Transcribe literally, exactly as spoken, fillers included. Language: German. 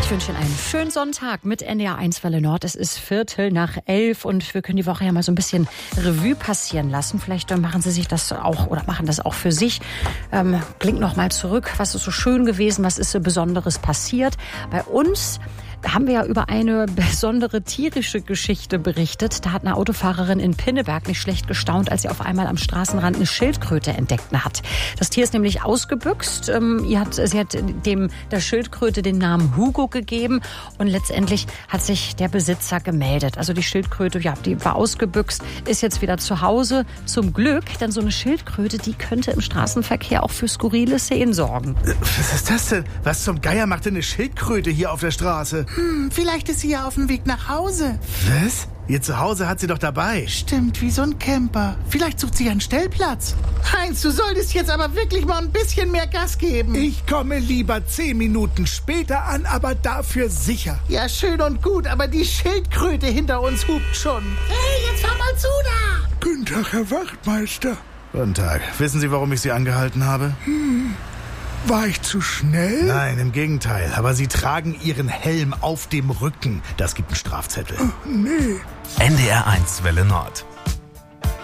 Ich wünsche Ihnen einen schönen Sonntag mit N D R eins Welle Nord. Es ist Viertel nach elf und wir können die Woche ja mal so ein bisschen Revue passieren lassen. Vielleicht machen Sie sich das auch oder machen das auch für sich. Ähm, blinkt noch mal zurück. Was ist so schön gewesen? Was ist so Besonderes passiert? Bei uns haben wir ja über eine besondere tierische Geschichte berichtet. Da hat eine Autofahrerin in Pinneberg nicht schlecht gestaunt, als sie auf einmal am Straßenrand eine Schildkröte entdeckt hat. Das Tier ist nämlich ausgebüxt. Ähm, sie hat, sie hat dem der Schildkröte den Namen Hugo gegeben und letztendlich hat sich der Besitzer gemeldet. Also die Schildkröte, ja, die war ausgebüxt, ist jetzt wieder zu Hause. Zum Glück, denn so eine Schildkröte, die könnte im Straßenverkehr auch für skurrile Szenen sorgen. Was ist das denn? Was zum Geier macht denn eine Schildkröte hier auf der Straße? Hm, vielleicht ist sie ja auf dem Weg nach Hause. Was? Ihr Zuhause hat sie doch dabei. Stimmt, wie so ein Camper. Vielleicht sucht sie einen Stellplatz. Heinz, du solltest jetzt aber wirklich mal ein bisschen mehr Gas geben. Ich komme lieber zehn Minuten später an, aber dafür sicher. Ja, schön und gut, aber die Schildkröte hinter uns hupt schon. Hey, jetzt fahr mal zu da. Guten Tag, Herr Wachtmeister. Guten Tag. Wissen Sie, warum ich Sie angehalten habe? Hm. War ich zu schnell? Nein, im Gegenteil. Aber Sie tragen Ihren Helm auf dem Rücken. Das gibt einen Strafzettel. Oh, nee. N D R eins Welle Nord.